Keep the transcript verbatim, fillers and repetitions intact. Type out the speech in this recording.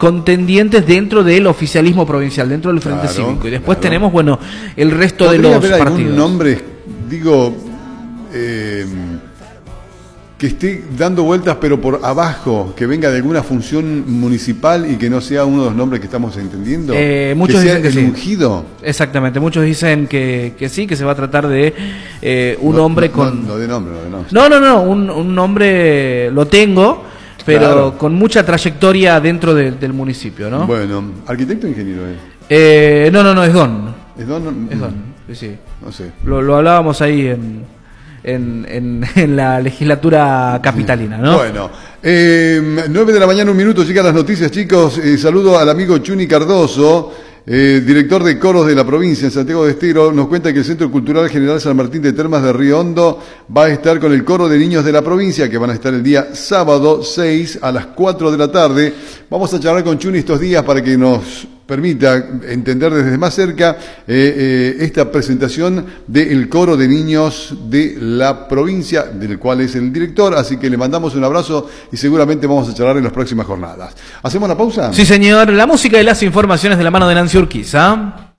contendientes dentro del oficialismo provincial, dentro del Frente Claro, Cívico. Y después claro. tenemos, bueno, el resto de ¿Podría los haber partidos. algún nombre, digo, eh, que esté dando vueltas pero por abajo, que venga de alguna función municipal y que no sea uno de los nombres que estamos entendiendo? Eh, muchos que sea dicen que el sí. ungido. Exactamente, muchos dicen que, que sí, que se va a tratar de eh, un No, hombre no, con... No, no de nombre, no de nombre. No, no, no, un, un nombre lo tengo, pero Claro. con mucha trayectoria dentro de- del municipio, ¿no? Bueno, ¿arquitecto o ingeniero es? Eh, no, no, no, es Don. ¿Es don? No, Es Don, sí, sí. no sé. Lo, lo hablábamos ahí en, en, en, en la legislatura capitalina, ¿no? Bueno, eh, nueve de la mañana, un minuto, llegan las noticias, chicos. Eh, saludo al amigo Chuni Cardoso, eh, director de coros de la provincia en Santiago de Estero. Nos cuenta que el Centro Cultural General San Martín de Termas de Río Hondo va a estar con el coro de niños de la provincia, que van a estar el día sábado seis a las cuatro de la tarde. Vamos a charlar con Chuni estos días para que nos permita entender desde más cerca eh, eh, esta presentación del coro de niños de la provincia, del cual es el director, así que le mandamos un abrazo y seguramente vamos a charlar en las próximas jornadas. ¿Hacemos la pausa? Sí, señor. La música y las informaciones de la mano de Nancy Urquiza.